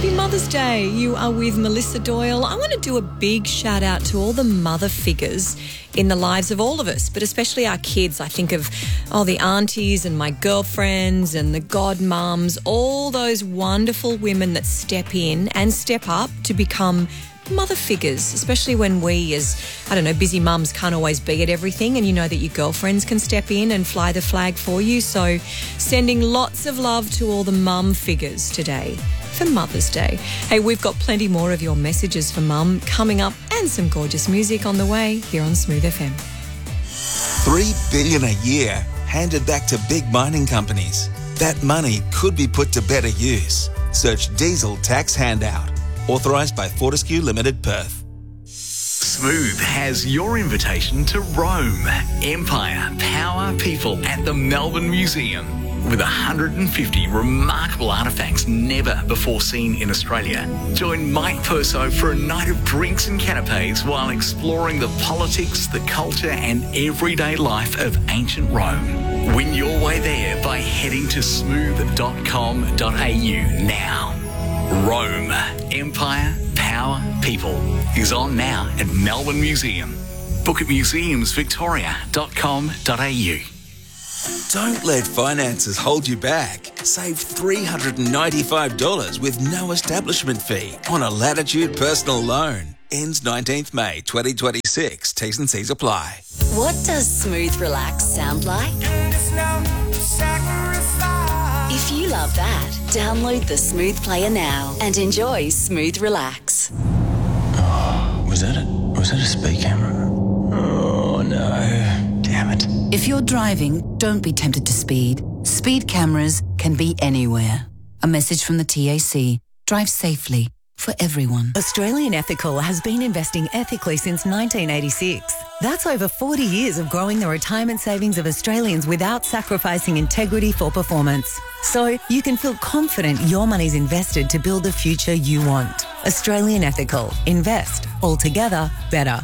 Happy Mother's Day. You are with Melissa Doyle. I want to do a big shout out to all the mother figures in the lives of all of us, but especially our kids. I think of, the aunties and my girlfriends and the godmums, all those wonderful women that step in and step up to become mother figures, especially when we as, busy mums can't always be at everything, and you know that your girlfriends can step in and fly the flag for you. So sending lots of love to all the mum figures today for Mother's Day. Hey, we've got plenty more of your messages for mum coming up and some gorgeous music on the way here on Smooth FM. $3 billion a year handed back to big mining companies. That money could be put to better use. Search Diesel Tax Handout. Authorised by Fortescue Limited, Perth. Smooth has your invitation to Rome, Empire, Power, People at the Melbourne Museum. With 150 remarkable artefacts never before seen in Australia, join Mike Perso for a night of drinks and canapes while exploring the politics, the culture and everyday life of ancient Rome. Win your way there by heading to smooth.com.au now. Rome, Empire, Power, People is on now at Melbourne Museum. Book at museumsvictoria.com.au. Don't let finances hold you back. Save $395 with no establishment fee on a Latitude personal loan. Ends 19th May 2026. T's and C's apply. What does Smooth Relax sound like? If you love that, download the Smooth Player now and enjoy Smooth Relax. Oh, was that a speed camera? Oh, no. Damn it. If you're driving, don't be tempted to speed. Speed cameras can be anywhere. A message from the TAC. Drive safely for everyone. Australian Ethical has been investing ethically since 1986. That's over 40 years of growing the retirement savings of Australians without sacrificing integrity for performance. So you can feel confident your money's invested to build the future you want. Australian Ethical. Invest. Altogether better.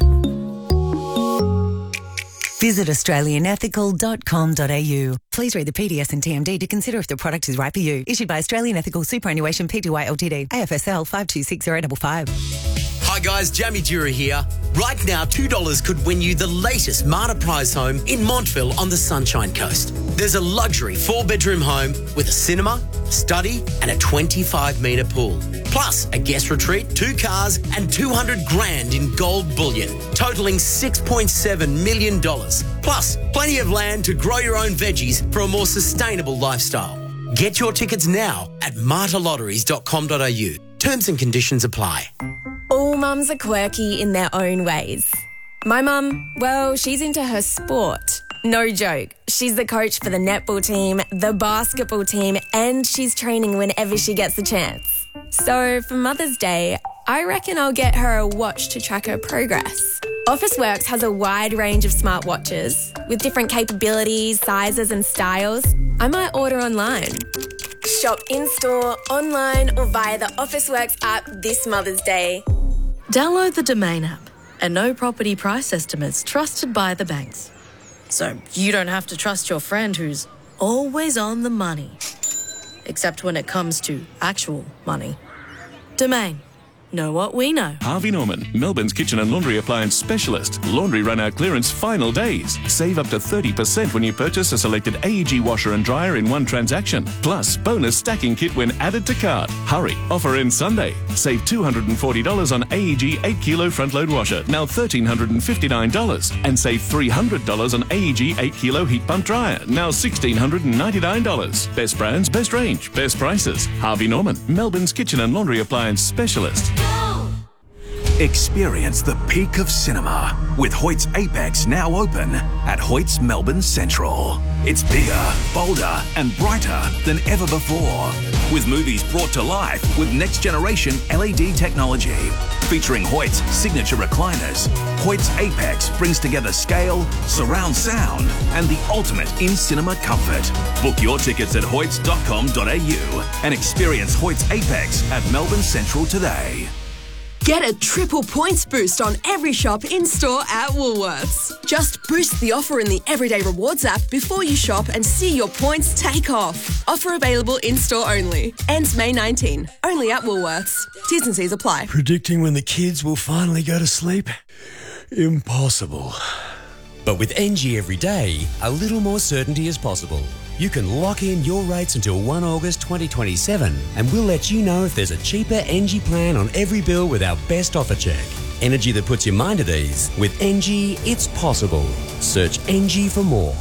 Visit australianethical.com.au. Please read the PDS and TMD to consider if the product is right for you. Issued by Australian Ethical Superannuation Pty Ltd. AFSL 526055. Hi guys, Jamie Dura here. Right now, $2 could win you the latest Marta Prize home in Montville on the Sunshine Coast. There's a luxury 4-bedroom home with a cinema, study and a 25-metre pool. Plus a guest retreat, 2 cars and 200 grand in gold bullion, totalling $6.7 million. Plus plenty of land to grow your own veggies for a more sustainable lifestyle. Get your tickets now at martalotteries.com.au. Terms and conditions apply. All mums are quirky in their own ways. My mum, well, she's into her sport. No joke. She's the coach for the netball team, the basketball team, and she's training whenever she gets the chance. So for Mother's Day, I reckon I'll get her a watch to track her progress. Officeworks has a wide range of smartwatches with different capabilities, sizes and styles. I might order online. Shop in-store, online or via the Officeworks app this Mother's Day. Download the Domain app and know property price estimates trusted by the banks. So you don't have to trust your friend who's always on the money. Except when it comes to actual money. Domain. Know what we know. Harvey Norman, Melbourne's kitchen and laundry appliance specialist. Laundry run-out clearance final days. Save up to 30% when you purchase a selected AEG washer and dryer in one transaction. Plus, bonus stacking kit when added to cart. Hurry, offer ends Sunday. Save $240 on AEG 8-kilo front-load washer, now $1,359. And save $300 on AEG 8-kilo heat pump dryer, now $1,699. Best brands, best range, best prices. Harvey Norman, Melbourne's kitchen and laundry appliance specialist. Experience the peak of cinema with Hoyt's Apex now open at Hoyt's Melbourne Central. It's bigger, bolder and brighter than ever before, with movies brought to life with next-generation LED technology. Featuring Hoyt's signature recliners, Hoyt's Apex brings together scale, surround sound and the ultimate in-cinema comfort. Book your tickets at hoyts.com.au and experience Hoyt's Apex at Melbourne Central today. Get a triple points boost on every shop in-store at Woolworths. Just boost the offer in the Everyday Rewards app before you shop and see your points take off. Offer available in-store only. Ends May 19. Only at Woolworths. T's and C's apply. Predicting when the kids will finally go to sleep? Impossible. But with NG Everyday, a little more certainty is possible. You can lock in your rates until 1 August 2027 and we'll let you know if there's a cheaper NG plan on every bill with our best offer check. Energy that puts your mind at ease. With NG, it's possible. Search NG for more.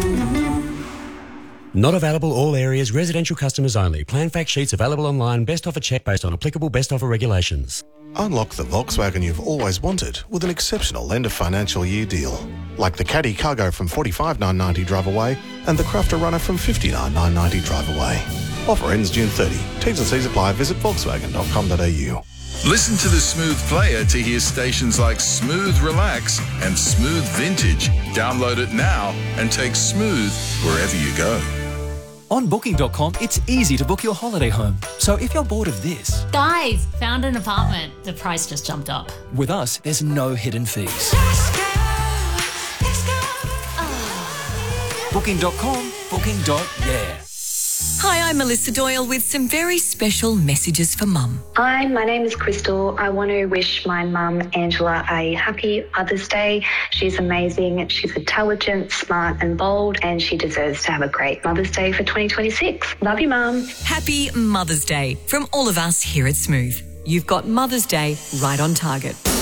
Not available all areas, residential customers only. Plan fact sheets available online. Best offer check based on applicable best offer regulations. Unlock the Volkswagen you've always wanted with an exceptional end of financial year deal. Like the Caddy Cargo from $45,990 drive away and the Crafter Runner from $59,990 drive away. Offer ends June 30. T's and C's apply. Visit volkswagen.com.au. Listen to the Smooth Player to hear stations like Smooth Relax and Smooth Vintage. Download it now and take Smooth wherever you go. On Booking.com, it's easy to book your holiday home. So if you're bored of this... Guys, found an apartment. The price just jumped up. With us, there's no hidden fees. Booking.com, booking.yeah. Hi, I'm Melissa Doyle with some very special messages for Mum. Hi, my name is Crystal. I want to wish my mum, Angela, a happy Mother's Day. She's amazing. She's intelligent, smart and bold, and she deserves to have a great Mother's Day for 2026. Love you, Mum. Happy Mother's Day from all of us here at Smooth. You've got Mother's Day right on target.